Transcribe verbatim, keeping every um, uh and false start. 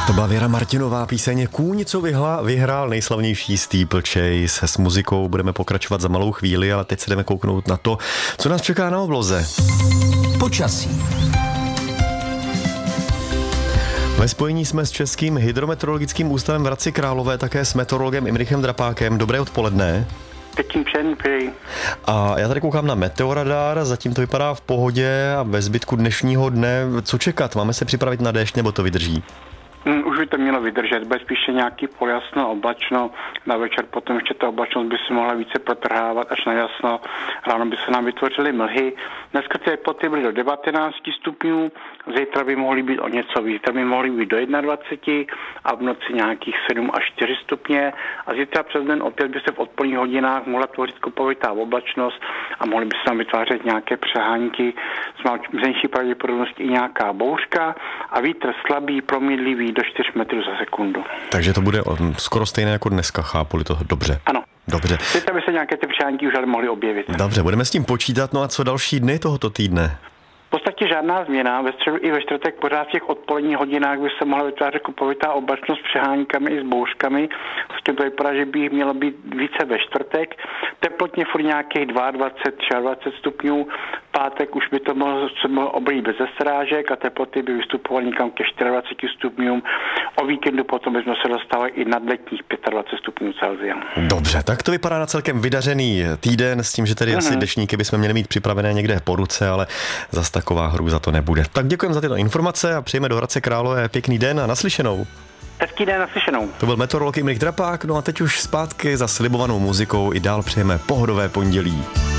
To byla Věra Martinová, píseň Kůň, co vyhla, vyhrál nejslavnější Steeplechase. S muzikou budeme pokračovat za malou chvíli, ale teď se jdeme kouknout na to, co nás čeká na obloze. Počasí. Ve spojení jsme s Českým hydrometeorologickým ústavem v Hradci Králové, také s meteorologem Imrichem Drapákem. Dobré odpoledne. Pěkný přeji. A já tady koukám na meteoradar, zatím to vypadá v pohodě a ve zbytku dnešního dne. Co čekat? Máme se připravit na déšť, nebo to vydrží? Hmm, už by to mělo vydržet, bude spíše nějaký poljasno, oblačno, na večer potom ještě ta oblačnost by se mohla více protrhávat až na jasno, ráno by se nám vytvořily mlhy. Dneska ty teploty byly do devatenáct stupňů, zítra by mohly být o něco víc, zítra by mohly být do dvacet jedna a v noci nějakých sedm až čtyři stupně a zítra přes den opět by se v odpoledních hodinách mohla tvořit kupovitá oblačnost a mohly by se tam vytvářet nějaké přehánky, s menší pravděpodobností i nějaká bouřka a vítr slabý, promídlivý do čtyři metrů za sekundu. Takže to bude skoro stejné jako dneska, chápu-li to dobře. Ano. Dobře. Teď by se nějaké ty přehánky už ale mohly objevit. Dobře, budeme s tím počítat. No a co další dny tohoto týdne? V podstatě žádná změna. Ve středu i ve čtvrtek pořád v těch odpoledních hodinách by se mohla vytvářet kupovitá oblačnost s přehánkami i s bouřkami. Prostě to vypadá, že by jich mělo být více ve čtvrtek. Teplotně furt nějakých dvacet dva, dvacet tři stupňů. Pátek už by to mohlo, se mohlo obejít bez srážek a teploty by vystupovaly někam ke dvacet čtyři stupňům. O víkendu potom bychom se dostali i nad letních dvacet pět stupňů Celsia. Dobře, tak to vypadá na celkem vydařený týden s tím, že tedy mm-hmm. asi deštníky bychom měli mít připravené někde po ruce, ale zas taková hrůza to nebude. Tak děkujeme za tyto informace a přejeme do Hradce Králové pěkný den a naslyšenou. Hezký den, naslyšenou. To byl meteorolog Imrich Drapák, no a teď už zpátky za slibovanou muzikou i dál přejeme pohodové pondělí.